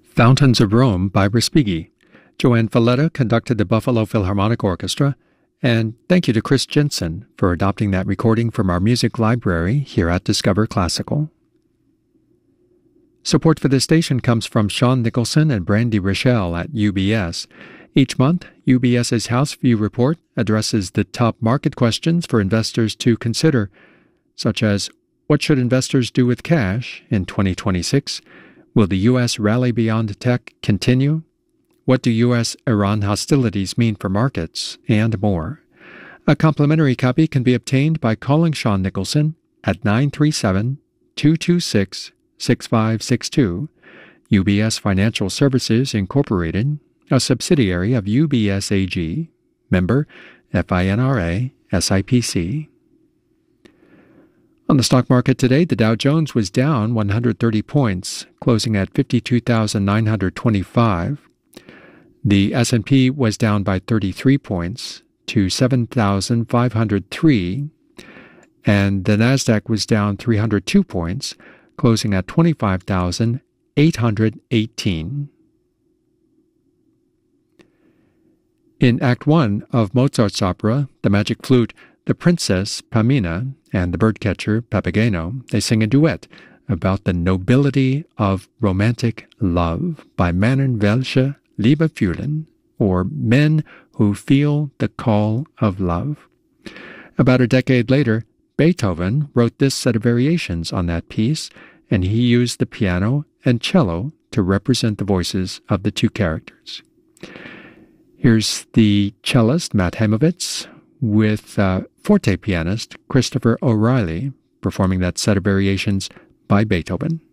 Fountains of Rome by Respighi. Joanne Falletta conducted the Buffalo Philharmonic Orchestra, and thank you to Chris Jensen for adopting that recording from our music library here at Discover Classical. Support for this station comes from Sean Nicholson and Brandy Rochelle at UBS. Each month, UBS's House View Report addresses the top market questions for investors to consider, such as what should investors do with cash in 2026? Will the U.S. rally beyond tech continue? What do U.S.-Iran hostilities mean for markets? And more. A complimentary copy can be obtained by calling Sean Nicholson at 937-226-6562. UBS Financial Services Incorporated, a subsidiary of UBS AG, member FINRA, SIPC. On the stock market today, the Dow Jones was down 130 points, closing at 52,925. The S&P was down by 33 points to 7,503, and the Nasdaq was down 302 points, closing at 25,818. In Act 1 of Mozart's opera, The Magic Flute, the princess, Pamina, and the birdcatcher, Papageno, they sing a duet about the nobility of romantic love by Mannen welche Liebe fühlen, or Men Who Feel the Call of Love. About a decade later, Beethoven wrote this set of variations on that piece, and he used the piano and cello to represent the voices of the two characters. Here's the cellist, Matt Heimovitz, with forte pianist Christopher O'Reilly performing that set of variations by Beethoven.